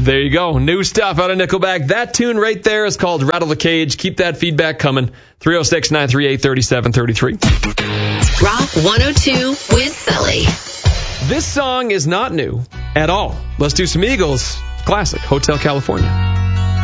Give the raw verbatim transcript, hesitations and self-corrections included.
There you go. New stuff out of Nickelback. That tune right there is called Rattle the Cage. Keep that feedback coming. three oh six, nine three eight, three seven three three. Rock one oh two with Sully. This song is not new at all. Let's do some Eagles. Classic, Hotel California.